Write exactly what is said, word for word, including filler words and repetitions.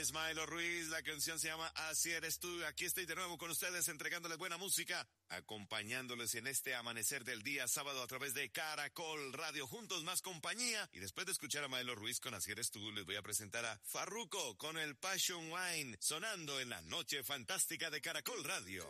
es Maelo Ruiz, la canción se llama Así eres tú. Aquí estoy de nuevo con ustedes entregándoles buena música, acompañándoles en este amanecer del día sábado a través de Caracol Radio, juntos más compañía. Y después de escuchar a Maelo Ruiz con Así eres tú, les voy a presentar a Farruko con el Passion Wine, sonando en la noche fantástica de Caracol Radio.